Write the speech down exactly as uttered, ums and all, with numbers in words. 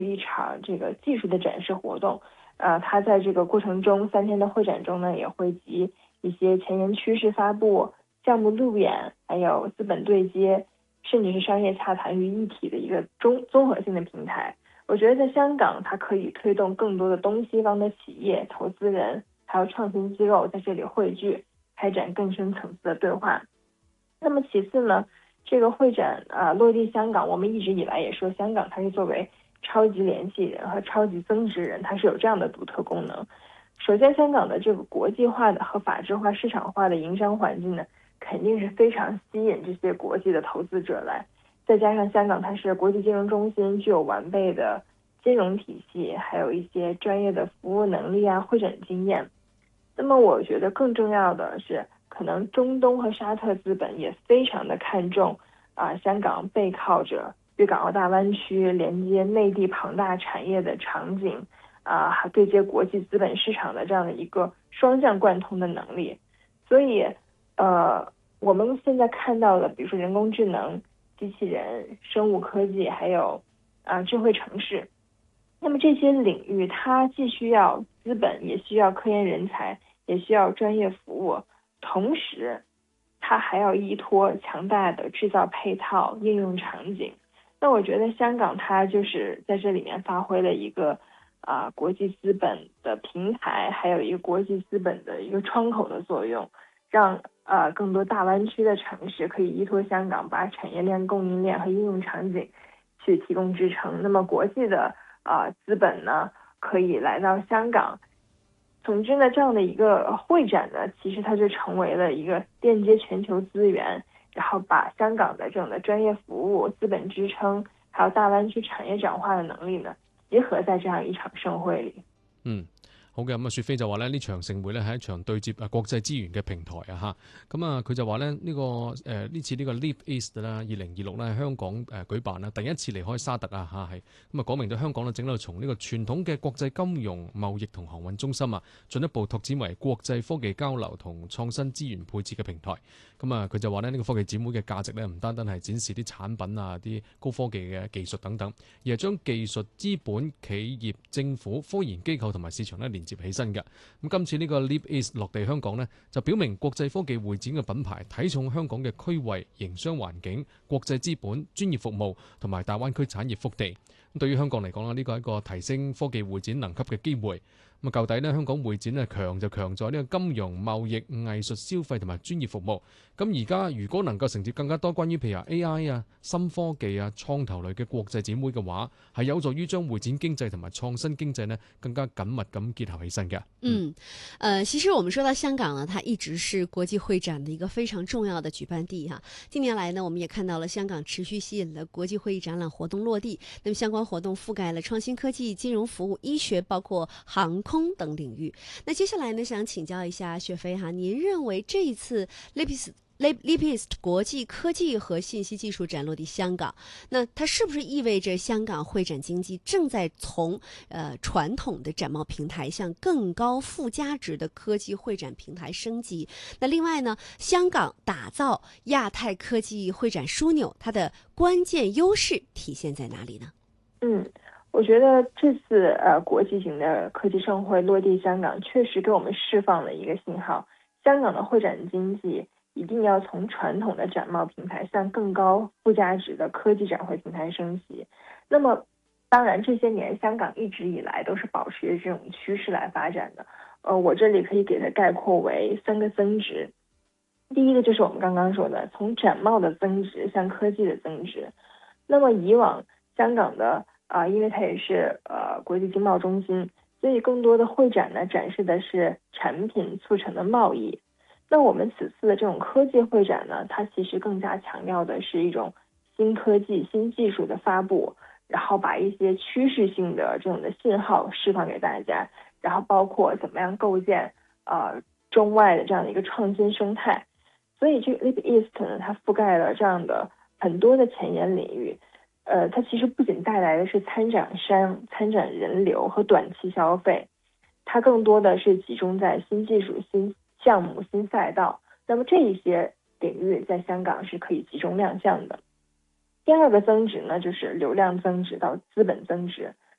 一场这个技术的展示活动。呃，它在这个过程中，三天的会展中呢，也会集一些前沿趋势发布、项目路演，还有资本对接，甚至是商业洽谈于一体的一个综综合性的平台。我觉得在香港，它可以推动更多的东西方的企业、投资人，还有创新机构在这里汇聚，开展更深层次的对话。那么其次呢，这个会展啊、呃、落地香港，我们一直以来也说香港它是作为超级联系人和超级增值人，它是有这样的独特功能。首先，香港的这个国际化的和法治化、市场化的营商环境呢，肯定是非常吸引这些国际的投资者来。再加上香港它是国际金融中心，具有完备的金融体系，还有一些专业的服务能力啊、会展经验。那么我觉得更重要的是，可能中东和沙特资本也非常的看重啊、呃，香港背靠着粤港澳大湾区连接内地庞大产业的场景啊，还、呃、对接国际资本市场的这样的一个双向贯通的能力。所以，呃，我们现在看到的，比如说人工智能、机器人、生物科技，还有啊、呃、智慧城市。那么这些领域，它既需要资本，也需要科研人才，也需要专业服务，同时，它还要依托强大的制造配套、应用场景。那我觉得香港它就是在这里面发挥了一个啊、呃、国际资本的平台，还有一个国际资本的一个窗口的作用，让呃更多大湾区的城市可以依托香港，把产业链、供应链和应用场景去提供支撑。那么国际的啊、呃、资本呢，可以来到香港。总之呢，这样的一个会展呢，其实它就成为了一个链接全球资源，然后把香港的这种的专业服务、资本支撑，还有大湾区產業轉化嘅能力呢，結合在這樣一場盛會裏。 嗯。好嘅，咁啊，雪飛就話咧，呢場盛會咧係一場對接啊國際資源嘅平台啊嚇。咁啊，佢就話咧呢個誒呢、呃、次呢個 Leap East 啦，二零二六咧香港誒、呃、舉辦啦，第一次離開沙特啊嚇係。咁啊講明對香港咧整到從呢個傳統嘅國際金融貿易同航運中心啊，進一步拓展為國際科技交流同創新資源配置嘅平台。咁啊，佢就話咧呢、這個科技展會嘅價值咧唔單單係展示啲產品啊、啲高科技嘅技術等等，而係將技術、資本、企業、政府、科研機構同埋市場咧連接起身嘅。咁今次呢個 Leap East 落地香港呢，就表明國際科技會展嘅品牌睇重香港嘅區位、營商環境、國際資本、專業服務同埋大灣區產業腹地。咁對於香港嚟講啦，呢個係一個提升科技會展能級嘅機會。咁啊，舊底呢，香港會展咧強就強在呢個金融、貿易、藝術、消費同埋專業服務。咁而家如果能夠承接更加多關於譬如 A I 啊、新科技啊、創投類嘅國際展會嘅話，係有助於將會展經濟同埋創新經濟呢更加緊密咁結合起身嘅。 嗯，呃，其實我們說到香港呢，它一直是國際會展的一個非常重要的舉辦地哈。近年來呢，我們也看到了香港持續吸引了國際會議展覽活動落地。那麼相關活動覆蓋了創新科技、金融服務、醫學，包括航空等領域。那接下來呢，想請教一下雪飛哈，您認為這一次 Leap Leap East 國際科技和信息技術展落地香港，那它是不是意味着香港會展經濟正在從呃傳統的展貿平台向更高附加值的科技會展平台升級？那另外呢，香港打造亞太科技會展樞紐，它的關鍵優勢體現在哪裡呢？ 嗯，我覺得這次呃國際型的科技盛會落地香港，確實給我們釋放了一個信號，香港的會展經濟一定要從傳統的展貿平台向更高附加值的科技展會平台升級。那麼當然這些年香港一直以來都是保持這種趨勢來發展的，呃，我這裡可以給它概括為三個增值。第一個就是我們剛剛說的從展貿的增值向科技的增值。那麼以往香港的啊、呃，因為它也是呃國際經貿中心，所以更多的會展呢展示的是產品促成的貿易。那我們此次的這種科技會展呢，它其實更加強調的是一種新科技、新技術的發布，然後把一些趨勢性的這種的信號釋放給大家，然後包括怎麼樣構建呃中外的這樣的一個創新生態。所以這個 Leap East 呢，它覆蓋了這樣的很多的前沿領域，呃，它其實不僅帶來的是參展商、參展人流和短期消費，它更多的是集中在新技術、新項目、新賽道，那麼這一些領域在香港是可以集中亮相的。第二個增值呢，就是流量增值到資本增值。